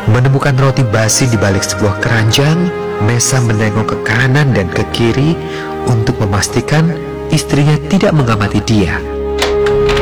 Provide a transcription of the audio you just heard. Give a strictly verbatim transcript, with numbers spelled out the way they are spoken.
Menemukan roti basi di balik sebuah keranjang, Mesa menengok ke kanan dan ke kiri untuk memastikan istrinya tidak mengamati dia.